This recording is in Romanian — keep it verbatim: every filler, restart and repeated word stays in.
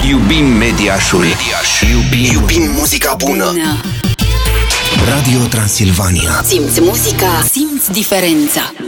Iubim Mediașul. Mediaș. Iubim. Iubim muzica bună. bună. Radio Transilvania. Simți muzica, simți diferența.